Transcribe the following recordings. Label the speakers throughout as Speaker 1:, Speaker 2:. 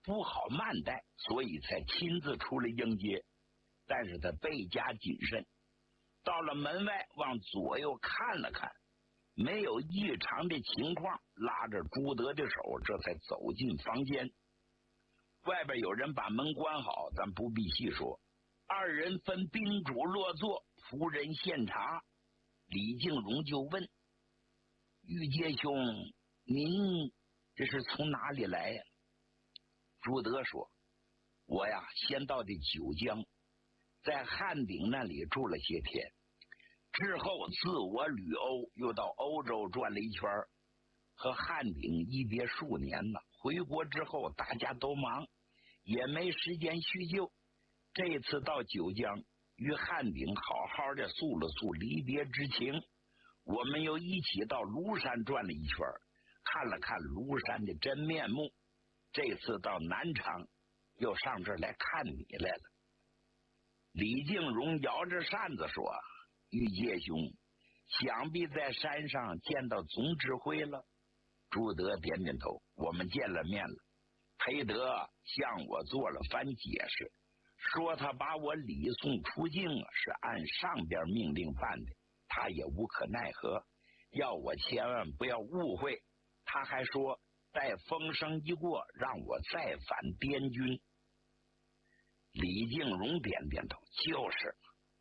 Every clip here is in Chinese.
Speaker 1: 不好慢待，所以才亲自出来迎接。但是他倍加谨慎，到了门外往左右看了看，没有异常的情况，拉着朱德的手，这才走进房间。外边有人把门关好，咱不必细说。二人分宾主落座，仆人献茶。李靖荣就问：玉阶兄，您这是从哪里来呀？朱德说：我呀，先到的九江，在汉鼎那里住了些天，之后自我旅欧，又到欧洲转了一圈，和汉鼎一别数年了。回国之后大家都忙，也没时间叙旧。这次到九江，与汉鼎好好的诉了诉离别之情。我们又一起到庐山转了一圈，看了看庐山的真面目。这次到南昌，又上这儿来看你来了。李靖荣摇着扇子说：玉阶兄，想必在山上见到总指挥了。朱德点点头：我们见了面了。裴德向我做了番解释，说他把我礼送出境是按上边命令办的，他也无可奈何，要我千万不要误会。他还说待风声一过，让我再返滇军。李靖荣点点头：就是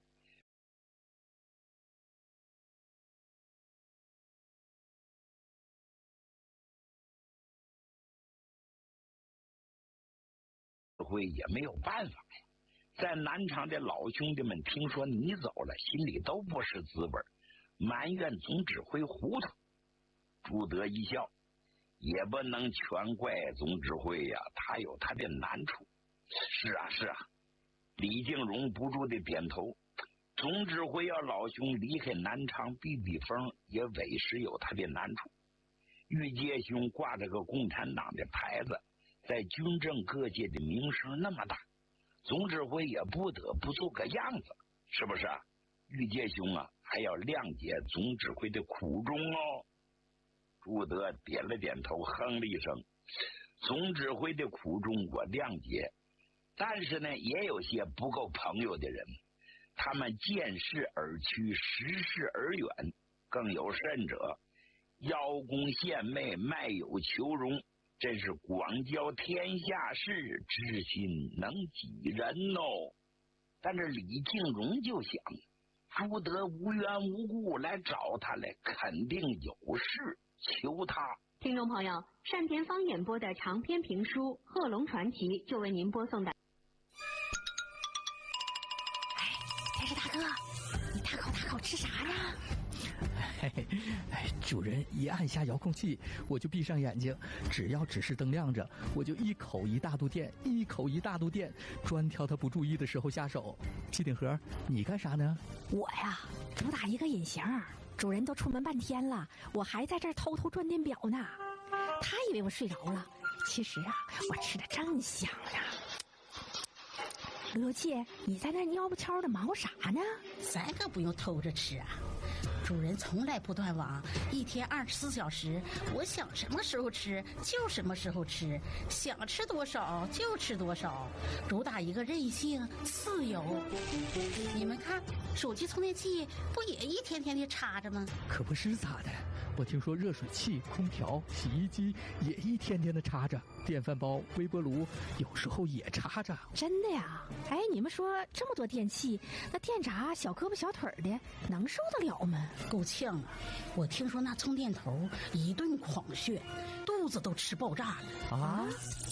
Speaker 1: 会也没有办法呀。在南昌的老兄弟们听说你走了，心里都不是滋味，埋怨总指挥糊涂。朱德一笑：也不能全怪总指挥呀，他有他的难处。是啊是啊，李靖荣不住的点头。总指挥要老兄离开南昌避避风，也委实有他的难处。玉阶兄挂着个共产党的牌子，在军政各界的名声那么大，总指挥也不得不做个样子，是不是啊？玉阶兄啊，还要谅解总指挥的苦衷哦。朱德点了点头，哼了一声：总指挥的苦衷我谅解，但是呢，也有些不够朋友的人，他们见事而趋，识事而远，更有甚者邀功献媚，卖友求荣，真是广交天下事，知心能几人哦。但是李靖荣就想，朱德无缘无故来找他来，肯定有事求他。
Speaker 2: 听众朋友，单田芳演播的长篇评书《贺龙传奇》就为您播送的。
Speaker 3: 电视大哥，你大口吃啥呀？
Speaker 4: 主人一按下遥控器，我就闭上眼睛，只要指示灯亮着，我就一口一大肚电，一口一大肚电，专挑他不注意的时候下手。七顶盒，你干啥呢？
Speaker 3: 我呀，主打一个隐形，主人都出门半天了，我还在这儿偷偷转电表呢。他以为我睡着了，其实啊，我吃的正香呢。罗姐，你在那蔫不悄的忙活啥呢？
Speaker 5: 咱可不用偷着吃啊，主人从来不断网，一天24小时，我想什么时候吃就什么时候吃，想吃多少就吃多少，主打一个任性自由。你们看，手机充电器不也一天天的插着吗？
Speaker 4: 可不是咋的，我听说热水器、空调、洗衣机也一天天的插着，电饭煲、微波炉有时候也插着。
Speaker 3: 真的呀？哎，你们说这么多电器，那电闸小胳膊小腿的能受得了吗？
Speaker 5: 够呛啊！我听说那充电头一顿狂炫，肚子都吃爆炸了
Speaker 4: 啊！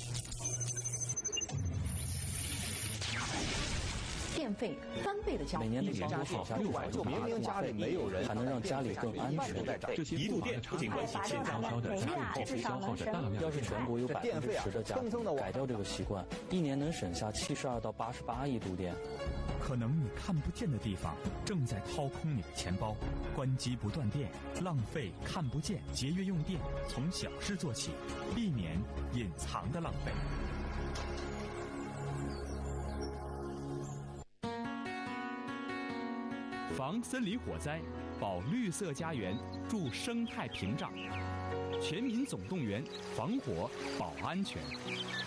Speaker 6: 电费翻倍的交，
Speaker 7: 每年的年度好下6万就明明家里没有人，还能让家里更安全。
Speaker 8: 这些一度电不仅关系现在烧的家用电费消耗着大量。
Speaker 7: 要是全国有10%的家庭改掉这个习惯，一年能省下72到88亿度电。
Speaker 9: 可能你看不见的地方正在掏空你的钱包，关机不断电，浪费看不见，节约用电，从小事做起，避免隐藏的浪费。
Speaker 10: 防森林火灾，保绿色家园，助生态屏障，全民总动员，防火保安全。